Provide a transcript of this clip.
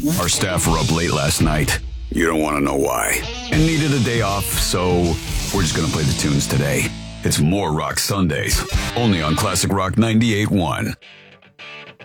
Our staff were up late last night. You don't want to know why. And needed a day off, so we're just going to play the tunes today. It's More Rock Sundays, only on Classic Rock 98.1.